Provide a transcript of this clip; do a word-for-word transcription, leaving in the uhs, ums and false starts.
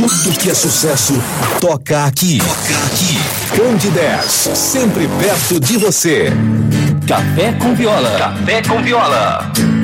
Tudo que é sucesso toca aqui. Toca aqui. Candidez, sempre perto de você. Café com Viola. Café com Viola.